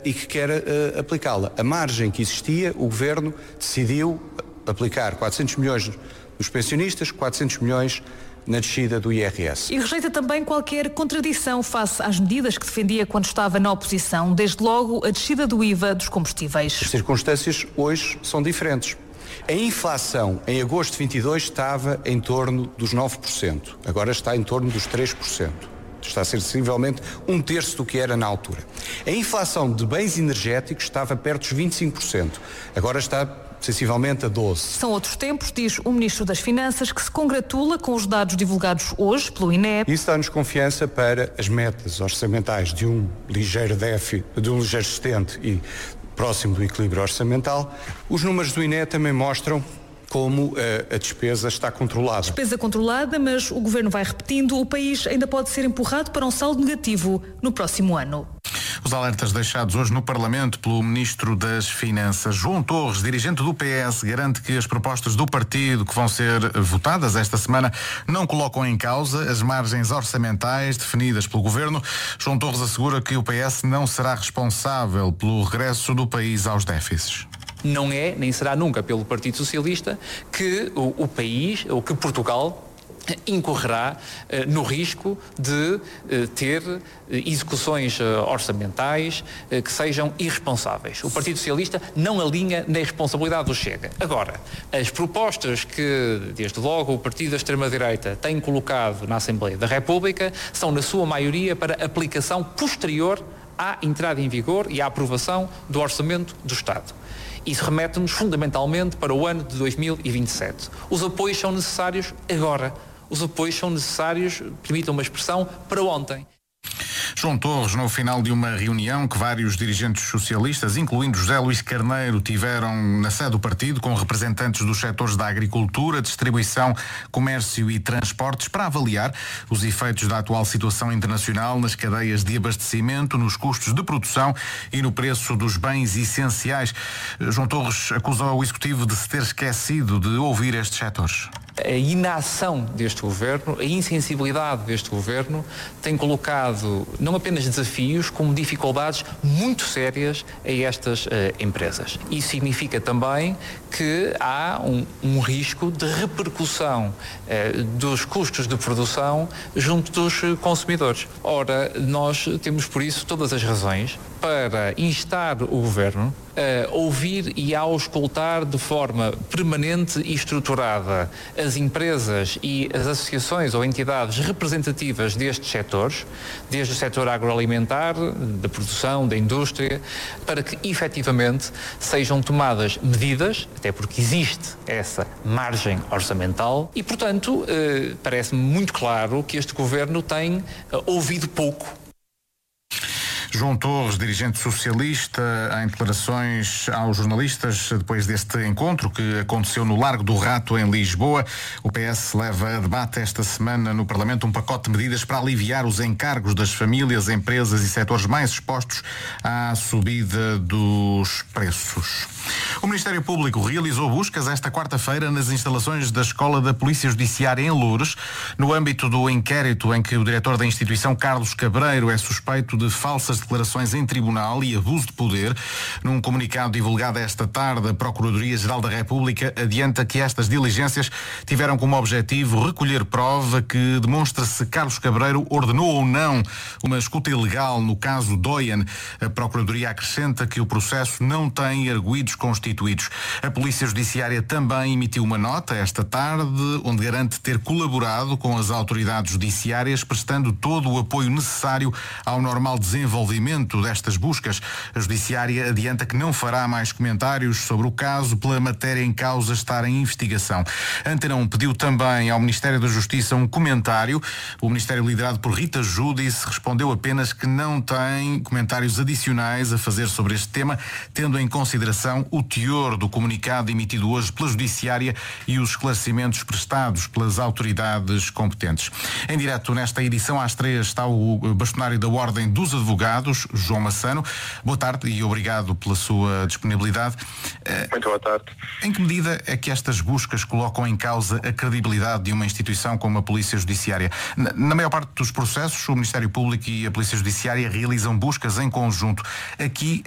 e que quer aplicá-la. A margem que existia, o Governo decidiu aplicar 400 milhões nos pensionistas, 400 milhões na descida do IRS. E rejeita também qualquer contradição face às medidas que defendia quando estava na oposição, desde logo a descida do IVA dos combustíveis. As circunstâncias hoje são diferentes. A inflação em agosto de 22 estava em torno dos 9%, agora está em torno dos 3%. Está a ser sensivelmente um terço do que era na altura. A inflação de bens energéticos estava perto dos 25%, agora está sensivelmente a 12%. São outros tempos, diz o Ministro das Finanças, que se congratula com os dados divulgados hoje pelo INEP. Isso dá-nos confiança para as metas orçamentais de um ligeiro déficit, de um ligeiro excedente e próximo do equilíbrio orçamental. Os números do INE também mostram como a despesa está controlada. Despesa controlada, mas o Governo vai repetindo, o país ainda pode ser empurrado para um saldo negativo no próximo ano. Os alertas deixados hoje no Parlamento pelo Ministro das Finanças. João Torres, dirigente do PS, garante que as propostas do partido que vão ser votadas esta semana não colocam em causa as margens orçamentais definidas pelo Governo. João Torres assegura que o PS não será responsável pelo regresso do país aos déficits. Não é, nem será nunca pelo Partido Socialista que o país, ou que Portugal, incorrerá no risco de ter execuções orçamentais que sejam irresponsáveis. O Partido Socialista não alinha na responsabilidade do Chega. Agora, as propostas que, desde logo, o Partido da Extrema-Direita tem colocado na Assembleia da República são, na sua maioria, para aplicação posterior à entrada em vigor e à aprovação do Orçamento do Estado. Isso remete-nos fundamentalmente para o ano de 2027. Os apoios são necessários agora. Os apoios são necessários, permitam uma expressão, para ontem. João Torres, no final de uma reunião que vários dirigentes socialistas, incluindo José Luís Carneiro, tiveram na sede do partido com representantes dos setores da agricultura, distribuição, comércio e transportes para avaliar os efeitos da atual situação internacional nas cadeias de abastecimento, nos custos de produção e no preço dos bens essenciais. João Torres acusa o Executivo de se ter esquecido de ouvir estes setores. A inação deste Governo, a insensibilidade deste Governo tem colocado não apenas desafios, como dificuldades muito sérias a estas empresas. Isso significa também que há um risco de repercussão dos custos de produção junto dos consumidores. Ora, nós temos por isso todas as razões para instar o Governo a ouvir e a auscultar de forma permanente e estruturada as empresas e as associações ou entidades representativas destes setores, desde o setor agroalimentar, da produção, da indústria, para que efetivamente sejam tomadas medidas, até porque existe essa margem orçamental e, portanto, parece-me muito claro que este Governo tem ouvido pouco. João Torres, dirigente socialista, em declarações aos jornalistas depois deste encontro que aconteceu no Largo do Rato, em Lisboa. O PS leva a debate esta semana no Parlamento um pacote de medidas para aliviar os encargos das famílias, empresas e setores mais expostos à subida dos preços. O Ministério Público realizou buscas esta quarta-feira nas instalações da Escola da Polícia Judiciária em Loures, no âmbito do inquérito em que o diretor da instituição, Carlos Cabreiro, é suspeito de falsas declarações em tribunal e abuso de poder. Num comunicado divulgado esta tarde, a Procuradoria-Geral da República adianta que estas diligências tiveram como objetivo recolher prova que demonstra se Carlos Cabreiro ordenou ou não uma escuta ilegal no caso Doyen. A Procuradoria acrescenta que o processo não tem arguidos constituídos. A Polícia Judiciária também emitiu uma nota esta tarde, onde garante ter colaborado com as autoridades judiciárias, prestando todo o apoio necessário ao normal desenvolvimento destas buscas. A Judiciária adianta que não fará mais comentários sobre o caso pela matéria em causa estar em investigação. A Antena 1 pediu também ao Ministério da Justiça um comentário. O Ministério, liderado por Rita Giudice, respondeu apenas que não tem comentários adicionais a fazer sobre este tema, tendo em consideração o teor do comunicado emitido hoje pela Judiciária e os esclarecimentos prestados pelas autoridades competentes. Em direto nesta edição às 3 está o bastonário da Ordem dos Advogados, João Massano. Boa tarde e obrigado pela sua disponibilidade. Muito boa tarde. Em que medida é que estas buscas colocam em causa a credibilidade de uma instituição como a Polícia Judiciária? Na maior parte dos processos, o Ministério Público e a Polícia Judiciária realizam buscas em conjunto. Aqui